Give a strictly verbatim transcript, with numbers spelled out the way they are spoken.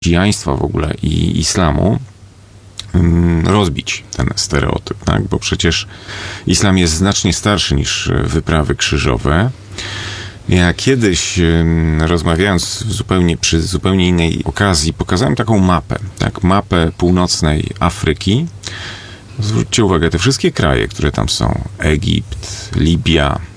chrześcijaństwa w ogóle i islamu rozbić ten stereotyp, tak? Bo przecież islam jest znacznie starszy niż wyprawy krzyżowe. Ja kiedyś, rozmawiając zupełnie, przy zupełnie innej okazji, pokazałem taką mapę, tak? Mapę północnej Afryki. Zwróćcie uwagę, te wszystkie kraje, które tam są, Egipt, Libia,